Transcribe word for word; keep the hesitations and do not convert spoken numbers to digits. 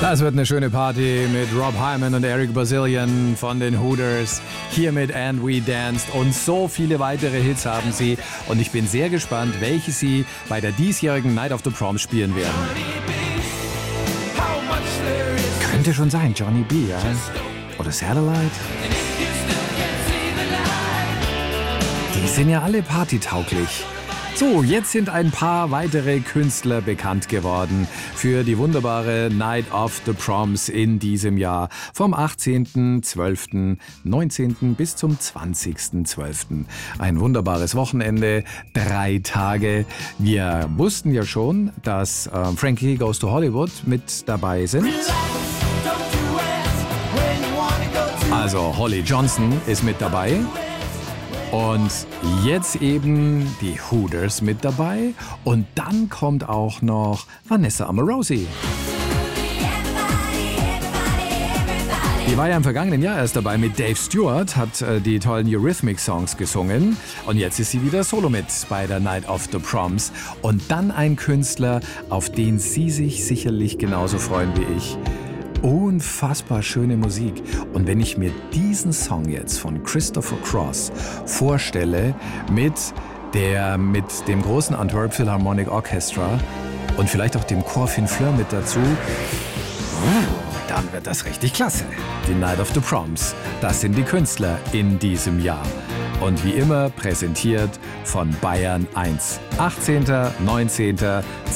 Das wird eine schöne Party mit Rob Hyman und Eric Bazillion von den Hooters. Hier mit And We Danced. Und so viele weitere Hits haben sie. Und ich bin sehr gespannt, welche sie bei der diesjährigen Night of the Proms spielen werden. Könnte schon sein, Johnny B, ja? Oder Satellite? Die sind ja alle partytauglich. So, jetzt sind ein paar weitere Künstler bekannt geworden für die wunderbare Night of the Proms in diesem Jahr. Vom achtzehnten zwölften, neunzehnten bis zum zwanzigsten zwölften Ein wunderbares Wochenende, drei Tage. Wir wussten ja schon, dass äh, Frankie Goes to Hollywood mit dabei sind. Also Holly Johnson ist mit dabei. Und jetzt eben die Hooters mit dabei. Und dann kommt auch noch Vanessa Amorosi. Die war ja im vergangenen Jahr erst dabei mit Dave Stewart, hat äh, die tollen Eurythmics-Songs gesungen. Und jetzt ist sie wieder solo mit bei der Night of the Proms. Und dann ein Künstler, auf den Sie sich sicherlich genauso freuen wie ich. Unfassbar schöne Musik. Und wenn ich mir diesen Song jetzt von Christopher Cross vorstelle mit, der, mit dem großen Antwerp Philharmonic Orchestra und vielleicht auch dem Chor Finn Fleur mit dazu, dann wird das richtig klasse. Die Night of the Proms, das sind die Künstler in diesem Jahr. Und wie immer präsentiert von Bayern eins. achtzehnten, neunzehnten